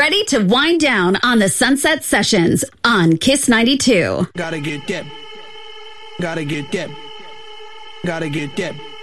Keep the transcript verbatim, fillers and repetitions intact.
ready to wind down on the Sunset Sessions on Kiss ninety-two. Gotta get dip. Gotta get dip. Gotta get dip.